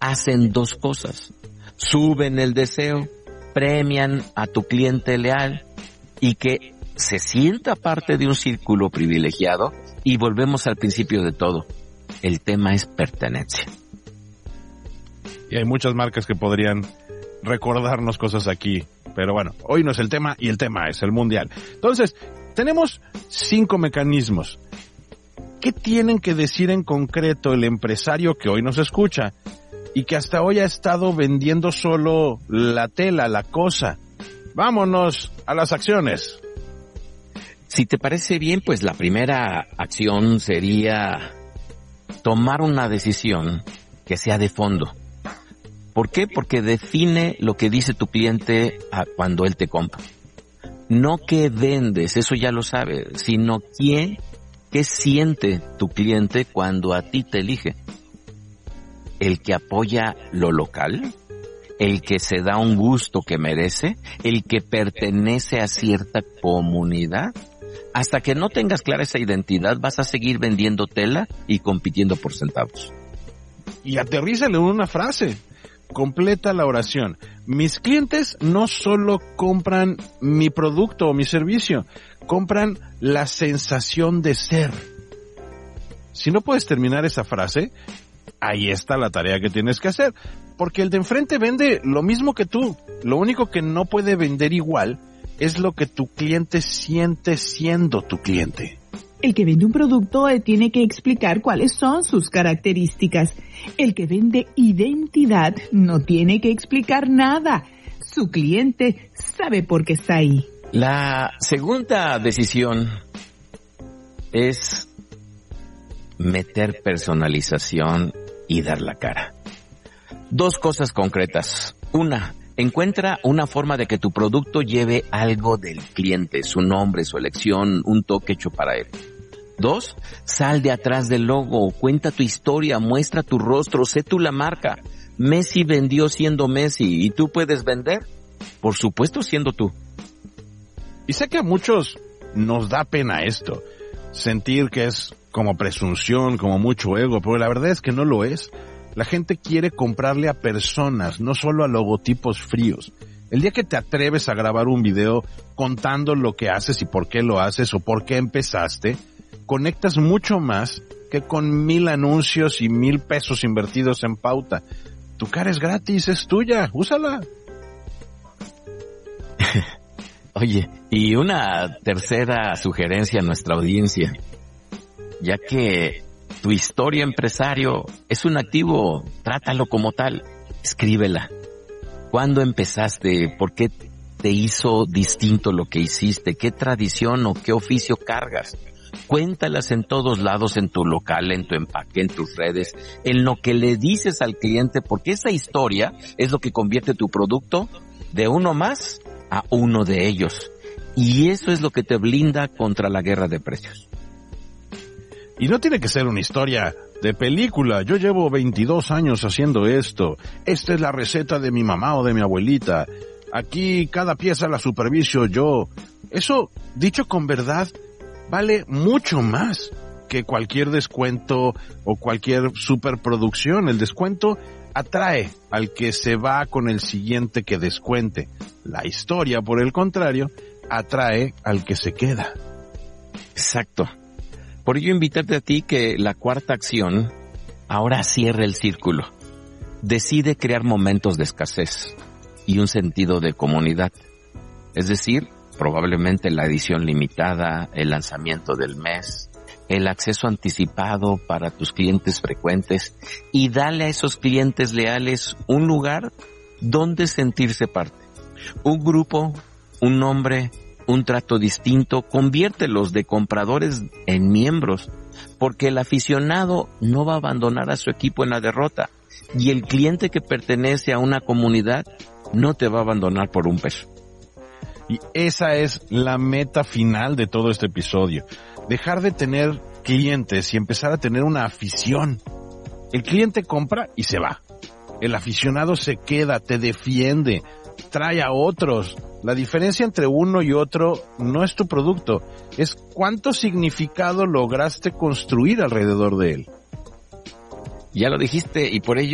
hacen dos cosas. Suben el deseo, premian a tu cliente leal y que se sienta parte de un círculo privilegiado. Y volvemos al principio de todo. El tema es pertenencia. Y hay muchas marcas que podrían recordarnos cosas aquí. Pero bueno, hoy no es el tema y el tema es el mundial. Entonces, tenemos 5 mecanismos. ¿Qué tienen que decir en concreto el empresario que hoy nos escucha y que hasta hoy ha estado vendiendo solo la tela, la cosa? Vámonos a las acciones. Si te parece bien, pues la primera acción sería tomar una decisión que sea de fondo. ¿Por qué? Porque define lo que dice tu cliente cuando él te compra. No qué vendes, eso ya lo sabe, sino qué siente tu cliente cuando a ti te elige. El que apoya lo local, el que se da un gusto que merece, el que pertenece a cierta comunidad. Hasta que no tengas clara esa identidad, vas a seguir vendiendo tela y compitiendo por centavos. Y aterrízale una frase. Completa la oración. Mis clientes no solo compran mi producto o mi servicio, compran la sensación de ser. Si no puedes terminar esa frase, ahí está la tarea que tienes que hacer. Porque el de enfrente vende lo mismo que tú. Lo único que no puede vender igual es lo que tu cliente siente siendo tu cliente. El que vende un producto tiene que explicar cuáles son sus características. El que vende identidad no tiene que explicar nada. Su cliente sabe por qué está ahí. La segunda decisión es meter personalización y dar la cara. 2 cosas concretas. Una, encuentra una forma de que tu producto lleve algo del cliente, su nombre, su elección, un toque hecho para él. 2, sal de atrás del logo, cuenta tu historia, muestra tu rostro, sé tú la marca. Messi vendió siendo Messi, ¿y tú puedes vender? Por supuesto siendo tú. Y sé que a muchos nos da pena esto, sentir que es como presunción, como mucho ego, pero la verdad es que no lo es. La gente quiere comprarle a personas, no solo a logotipos fríos. El día que te atreves a grabar un video contando lo que haces y por qué lo haces o por qué empezaste, conectas mucho más que con 1000 anuncios y 1000 pesos invertidos en pauta. Tu cara es gratis, es tuya, úsala. Oye, y una tercera sugerencia a nuestra audiencia, ya que tu historia, empresario, es un activo, trátalo como tal, escríbela. ¿Cuándo empezaste? ¿Por qué te hizo distinto lo que hiciste? ¿Qué tradición o qué oficio cargas? Cuéntalas en todos lados, en tu local, en tu empaque, en tus redes, en lo que le dices al cliente, porque esa historia es lo que convierte tu producto de uno más a uno de ellos. Y eso es lo que te blinda contra la guerra de precios. Y no tiene que ser una historia de película. Yo llevo 22 años haciendo esto. Esta es la receta de mi mamá o de mi abuelita. Aquí cada pieza la superviso yo. Eso, dicho con verdad, vale mucho más que cualquier descuento o cualquier superproducción. El descuento atrae al que se va con el siguiente que descuente. La historia, por el contrario, atrae al que se queda. Exacto. Por ello invitarte a ti que la cuarta acción ahora cierre el círculo. Decide crear momentos de escasez y un sentido de comunidad. Es decir, probablemente la edición limitada, el lanzamiento del mes, el acceso anticipado para tus clientes frecuentes y dale a esos clientes leales un lugar donde sentirse parte. Un grupo, un nombre, un trato distinto, conviértelos de compradores en miembros, porque el aficionado no va a abandonar a su equipo en la derrota y el cliente que pertenece a una comunidad no te va a abandonar por un peso. Y esa es la meta final de todo este episodio. Dejar de tener clientes y empezar a tener una afición. El cliente compra y se va. El aficionado se queda, te defiende, trae a otros. La diferencia entre uno y otro no es tu producto, es cuánto significado lograste construir alrededor de él. Ya lo dijiste y por ello